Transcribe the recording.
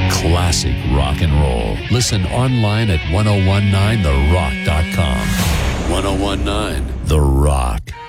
Classic rock and roll. Listen online at 1019therock.com. 1019 The Rock.